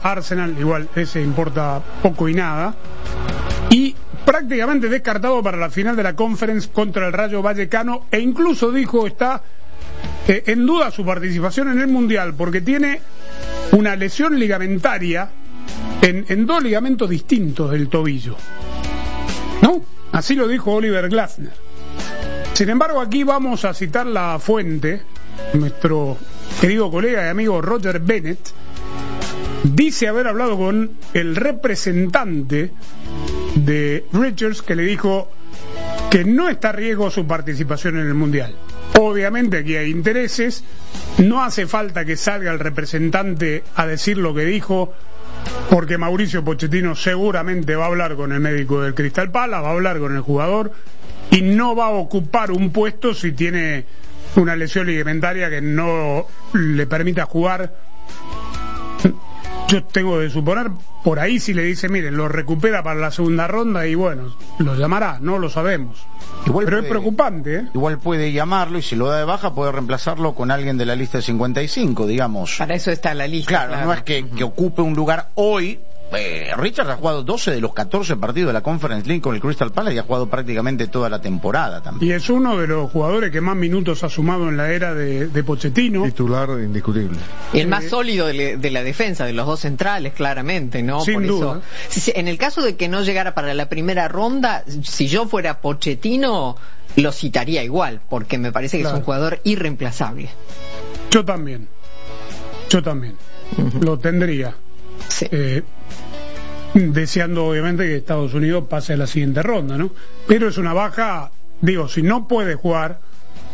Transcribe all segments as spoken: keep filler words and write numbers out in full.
Arsenal, igual ese importa poco y nada, y prácticamente descartado para la final de la Conference contra el Rayo Vallecano, e incluso dijo está eh, en duda su participación en el Mundial porque tiene una lesión ligamentaria en, en dos ligamentos distintos del tobillo, ¿no? Así lo dijo Oliver Glasner. Sin embargo, aquí vamos a citar la fuente. Nuestro querido colega y amigo Roger Bennett dice haber hablado con el representante de Richards, que le dijo que no está a riesgo su participación en el Mundial. Obviamente aquí hay intereses, no hace falta que salga el representante a decir lo que dijo, porque Mauricio Pochettino seguramente va a hablar con el médico del Crystal Palace, va a hablar con el jugador y no va a ocupar un puesto si tiene una lesión ligamentaria que no le permita jugar. Yo tengo que suponer, por ahí si le dice, miren, lo recupera para la segunda ronda y bueno, lo llamará, no lo sabemos. Igual Pero puede, es preocupante, ¿eh? Igual puede llamarlo y si lo da de baja puede reemplazarlo con alguien de la lista de cincuenta y cinco, digamos. Para eso está la lista. Claro, claro. No es que, que ocupe un lugar hoy. Eh, Richard ha jugado doce de los catorce partidos de la Conference League con el Crystal Palace y ha jugado prácticamente toda la temporada también. Y es uno de los jugadores que más minutos ha sumado en la era de, de Pochettino. Titular indiscutible. Y el más sólido de, de la defensa, de los dos centrales, claramente, ¿no? Sin Por duda. Eso, si, en el caso de que no llegara para la primera ronda, si yo fuera Pochettino, lo citaría igual, porque me parece que claro. Es un jugador irreemplazable. Yo también. Yo también. Uh-huh. Lo tendría. Sí. Eh, deseando obviamente que Estados Unidos pase a la siguiente ronda, ¿no? Pero es una baja, digo, si no puede jugar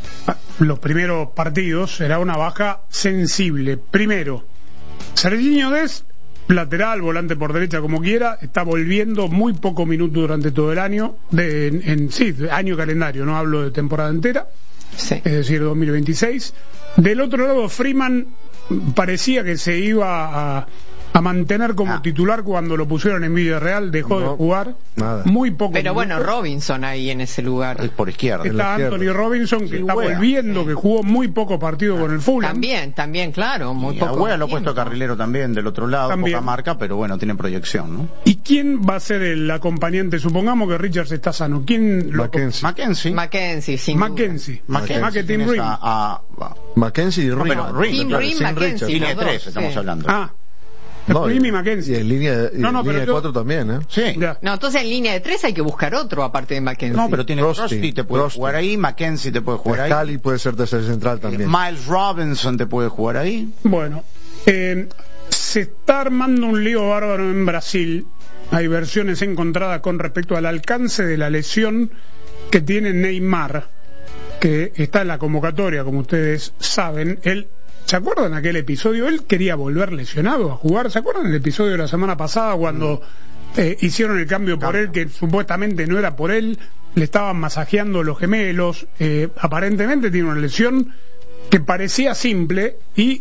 los primeros partidos, será una baja sensible. Primero, Serginho Dest, lateral, volante por derecha, como quiera, está volviendo muy poco minuto durante todo el año, de, en, en sí, año calendario, no hablo de temporada entera, sí. Es decir, dos mil veintiséis. Del otro lado, Freeman parecía que se iba a a mantener como ah. titular cuando lo pusieron en Villarreal, dejó no, de jugar nada. Muy poco. Pero minutos. Bueno, Robinson ahí en ese lugar. Es por izquierda. Está Anthony izquierda. Robinson, que sí, está Wea. volviendo, sí. Que jugó muy poco partido ah. con el Fulham. También, también, claro, muy y poco. Wea lo ha puesto carrilero también del otro lado, también. Poca marca, pero bueno, tiene proyección, ¿no? ¿Y quién va a ser el acompañante? Supongamos que Richards está sano. ¿Quién lo Mackenzie. Mackenzie. Mackenzie, sin Mackenzie. Mackenzie. Mackenzie. Mackenzie. A, a, a... Mackenzie y Rim. No, Rim, Tim claro, Rim, Mackenzie. Línea de tres, dos, estamos sí. hablando. Ah. No, Rim y Mackenzie. Y en línea, y no, no, en línea de yo... cuatro también, ¿eh? Sí. Ya. No, entonces en línea de tres hay que buscar otro aparte de Mackenzie. No, pero tiene Rusty, te puede Rusty. jugar ahí, Mackenzie te puede jugar ahí. Cali puede ser tercer central también. Miles Robinson te puede jugar ahí. Bueno, eh, se está armando un lío bárbaro en Brasil. Hay versiones encontradas con respecto al alcance de la lesión que tiene Neymar, que está en la convocatoria, como ustedes saben. Él, ¿se acuerdan aquel episodio? Él quería volver lesionado a jugar. ¿Se acuerdan el episodio de la semana pasada cuando eh, hicieron el cambio por él, que supuestamente no era por él? Le estaban masajeando los gemelos. Eh, aparentemente tiene una lesión que parecía simple y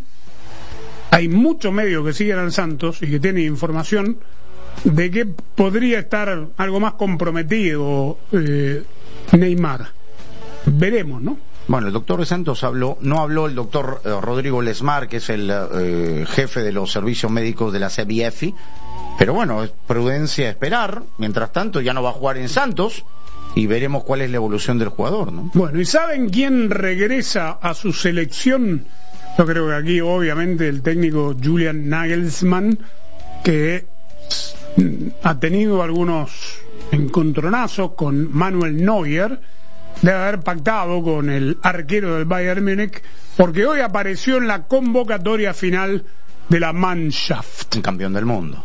hay muchos medios que siguen al Santos y que tienen información de que podría estar algo más comprometido eh, Neymar. Veremos, ¿no? Bueno, el doctor de Santos habló, no habló el doctor eh, Rodrigo Lesmar, que es el eh, jefe de los servicios médicos de la C B F, pero bueno, es prudencia esperar. Mientras tanto, ya no va a jugar en Santos y veremos cuál es la evolución del jugador, ¿no? Bueno, ¿y saben quién regresa a su selección? Yo creo que aquí, obviamente, el técnico Julian Nagelsmann, que ha tenido algunos encontronazos con Manuel Neuer, debe haber pactado con el arquero del Bayern Múnich, porque hoy apareció en la convocatoria final de la Mannschaft. Un campeón del mundo.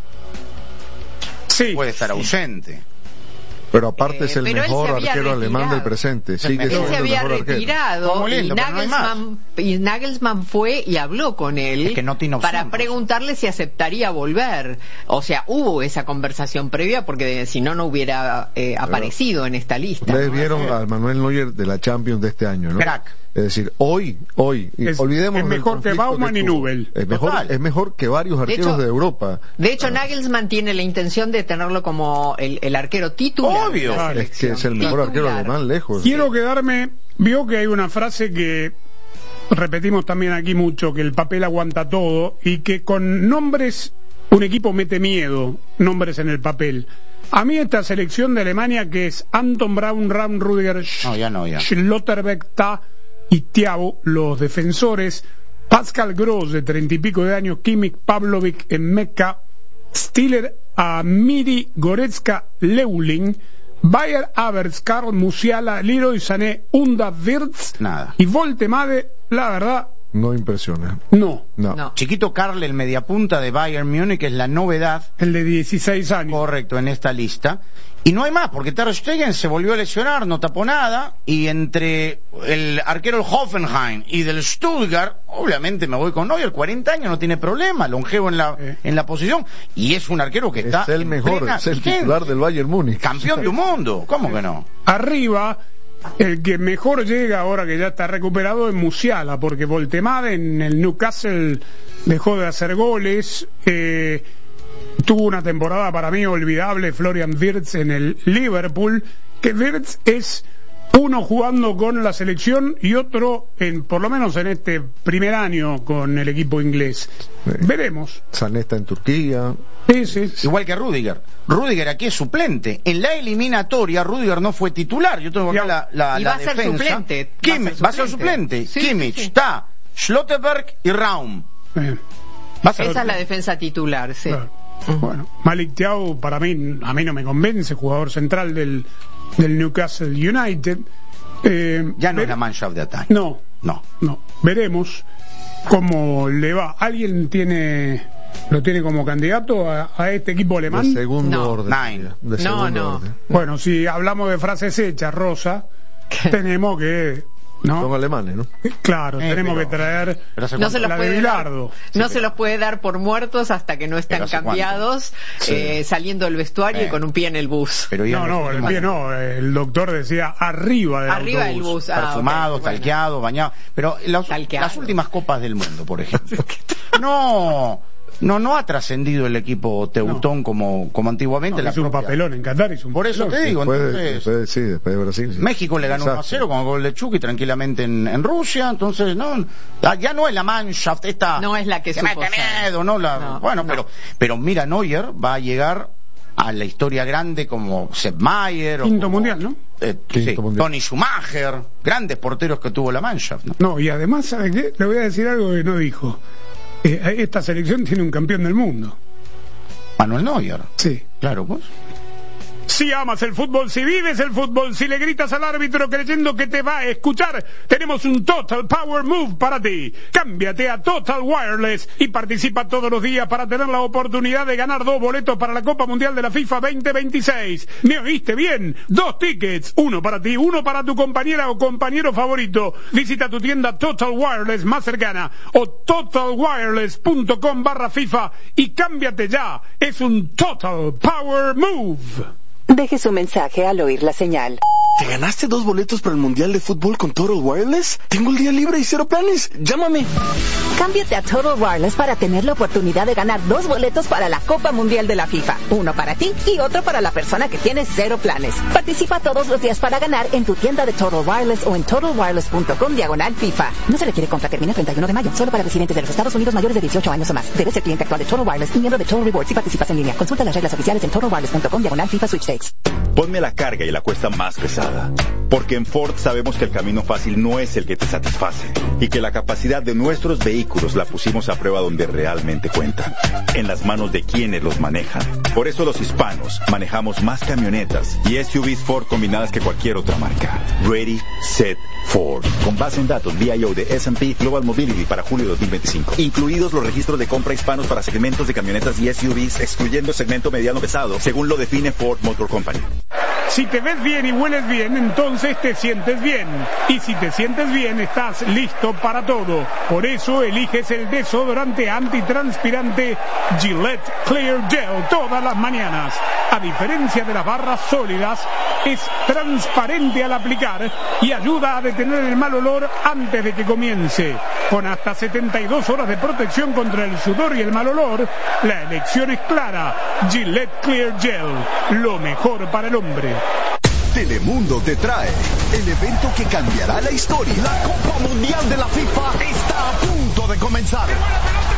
Sí. Puede estar sí. ausente. Pero aparte Eh, es el pero él mejor se había arquero retirado. alemán del presente. Sí, que Él es se el había mejor arquero. retirado Muy lindo, y, pero no hay Nagelsmann, y Nagelsmann fue y habló con él Es que no tiene opción, para pues. preguntarle si aceptaría volver. O sea, hubo esa conversación previa porque si no, no hubiera eh, aparecido en esta lista. Ustedes ¿no? vieron al Manuel Neuer de la Champions de este año, ¿no? Crack. Es decir, hoy, hoy, Es- olvidemos es del mejor que conflicto Baumann y tuvo. Nubel. Es mejor, Total. es mejor que varios De arqueros hecho- de Europa. De hecho, Nagelsmann tiene la intención de tenerlo como el, el arquero titular. Obvio. de la Claro, Es que selección. es el mejor arquero Titular. alemán lejos. Quiero quedarme, vio que hay una frase que repetimos también aquí mucho, que el papel aguanta todo, y que con nombres un equipo mete miedo, nombres en el papel. A mí esta selección de Alemania, que es Anton Braun, Ram Rudiger, no, ya no, ya. Schlotterbeck, Ta y Thiago, los defensores, Pascal Gross, de treinta y pico de años, Kimmich, Pavlovic, Emeka, Stiller, Amiri, Goretzka, Leuling, Bayer Havertz, Karl Musiala, Leroy Sané, Unda Wirtz Nada. y Voltemade, la verdad, no impresiona. no. No. No. Chiquito Karl, el mediapunta de Bayern Múnich, es la novedad. El de dieciséis años. Correcto, en esta lista. Y no hay más, porque Ter Stegen se volvió a lesionar, no tapó nada, y entre el arquero del Hoffenheim y del Stuttgart, obviamente me voy con Neuer, cuarenta años, no tiene problema, longevo en la, eh. en la posición, y es un arquero que está Es el en mejor, plena es el vigencia. titular del Bayern Múnich. Campeón del mundo, ¿cómo que no? Arriba, el que mejor llega ahora que ya está recuperado es Musiala, porque Voltemade en el Newcastle dejó de hacer goles, eh, tuvo una temporada para mí olvidable Florian Wirtz en el Liverpool, que Wirtz es uno jugando con la selección y otro, en, por lo menos en este primer año con el equipo inglés. Sí. Veremos. Sané está en Turquía. Sí, sí, sí. Igual que Rudiger. Rudiger aquí es suplente. En la eliminatoria Rudiger no fue titular. Yo tengo acá la, la, y la va a ser defensa. suplente. Kimmich, va a ser suplente. Sí, Kimmich, sí, sí. Ta, Schlotterbeck y Raum. Eh, Va a ser Esa es la defensa titular, sí. claro. Bueno, Malik Thiago para mí, a mí no me convence, jugador central del, del Newcastle United. Eh, Ya no ver- es la Mannschaft de ataque. No, No. no. Veremos cómo le va. ¿Alguien tiene lo tiene como candidato a, a este equipo De alemán? segundo No. orden. Nine. De No, segundo no. orden. Bueno, si hablamos de frases hechas, Rosa, tenemos que... Son ¿no? alemanes, ¿no? Claro, Eh, tenemos pero- que traer Pero hace No se cuánto- los la de puede dar, Bilardo. no Sí, se pero- los puede dar por muertos hasta que no están Pero ¿hace cuánto? cambiados, Sí. eh, saliendo del vestuario Eh. y con un pie en el bus. Pero ya No, no, el últimos- pie no, el doctor decía arriba del Arriba del autobús. bus. Ah, Perfumado, ok, bueno. talqueado, bañado. Pero las, Talqueado. las últimas copas del mundo, por ejemplo. No, no, no ha trascendido el equipo teutón No. como, como antiguamente. No, la hizo un propia- papelón en Qatar, hizo un Por eso papelón. te digo, Después, de- entonces... después de- sí, después de Brasil. sí. México le ganó uno a Exacto. cero con gol de Chucky tranquilamente en, en Rusia, entonces no, ya no es la Mannschaft esta No es la que supo mete ser. miedo, no la, No, bueno, no. pero pero mira, Neuer va a llegar a la historia grande como Sepp Maier o Quinto como, mundial, ¿no? eh, Quinto sí, mundial. Tony Schumacher, grandes porteros que tuvo la Mannschaft, ¿no? No, y además, ¿sabe qué? Le voy a decir algo que no dijo. Eh, esta selección tiene un campeón del mundo. Manuel Neuer, Sí. claro, pues. Si amas el fútbol, si vives el fútbol, si le gritas al árbitro creyendo que te va a escuchar, tenemos un Total Power Move para ti. Cámbiate a Total Wireless y participa todos los días para tener la oportunidad de ganar dos boletos para la Copa Mundial de la FIFA veinte veintiséis. ¿Me oíste bien? Dos tickets, uno para ti, uno para tu compañera o compañero favorito. Visita tu tienda Total Wireless más cercana o totalwireless.com barra FIFA y cámbiate ya. Es un Total Power Move. Deje su mensaje al oír la señal. ¿Te ganaste dos boletos para el Mundial de Fútbol con Total Wireless? Tengo el día libre y cero planes. Llámame. Cámbiate a Total Wireless para tener la oportunidad de ganar dos boletos para la Copa Mundial de la FIFA. Uno para ti y otro para la persona que tiene cero planes. Participa todos los días para ganar en tu tienda de Total Wireless o en totalwireless.com diagonal FIFA. No se requiere compra, termina el treinta y uno de mayo. Solo para residentes de los Estados Unidos mayores de dieciocho años o más. Debes ser cliente actual de Total Wireless y miembro de Total Rewards si participas en línea. Consulta las reglas oficiales en totalwireless.com diagonal FIFA Sweepstakes. Ponme la carga y la cuesta más pesada. Porque en Ford sabemos que el camino fácil no es el que te satisface y que la capacidad de nuestros vehículos la pusimos a prueba donde realmente cuenta, en las manos de quienes los manejan. Por eso los hispanos manejamos más camionetas y S U Vs Ford combinadas que cualquier otra marca. Ready, Set, Ford. Con base en datos V I O de S and P Global Mobility para julio de dos mil veinticinco. Incluidos los registros de compra hispanos para segmentos de camionetas y S U Vs, excluyendo el segmento mediano pesado, según lo define Ford Motor Company. Si te ves bien y hueles bien, entonces te sientes bien. Y si te sientes bien, estás listo para todo. Por eso eliges el desodorante antitranspirante Gillette Clear Gel todas las mañanas. A diferencia de las barras sólidas, es transparente al aplicar y ayuda a detener el mal olor antes de que comience. Con hasta setenta y dos horas de protección contra el sudor y el mal olor, la elección es clara. Gillette Clear Gel, lo mejor para el hombre. Telemundo te trae el evento que cambiará la historia. La Copa Mundial de la FIFA está a punto de comenzar.